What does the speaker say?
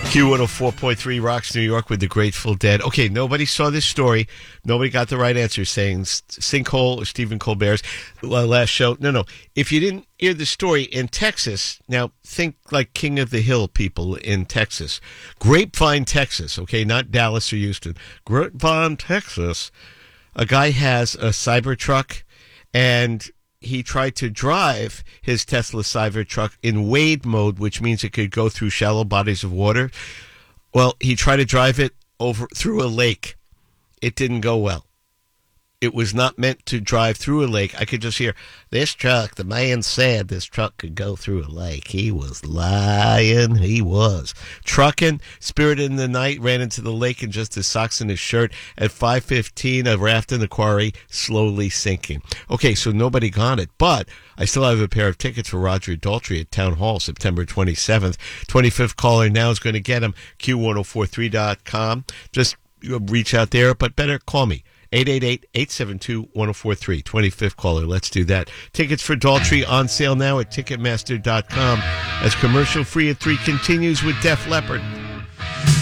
Q104.3 Rocks New York with the Grateful Dead. Okay, nobody saw this story. Nobody got the right answer saying sinkhole or Stephen Colbert's last show. No. If you didn't hear the story in Texas, now think like King of the Hill people in Texas. Grapevine, Texas, okay, not Dallas or Houston. Grapevine, Texas. A guy has a Cybertruck and he tried to drive his Tesla Cybertruck in wade mode, which means it could go through shallow bodies of water. Well, he tried to drive it through a lake. It didn't go well. It was not meant to drive through a lake. I could just hear, this truck, the man said this truck could go through a lake. He was lying. He was. Trucking, Spirit in the Night, ran into the lake in just his socks and his shirt. At 5:15, a raft in the quarry, slowly sinking. Okay, so nobody got it, but I still have a pair of tickets for Roger Daltrey at Town Hall, September 27th. 25th caller now is going to get them, Q1043.com. Just reach out there, but better call me. 888-872-1043. 25th caller. Let's do that. Tickets for Daltrey on sale now at Ticketmaster.com as Commercial Free at 3 continues with Def Leppard.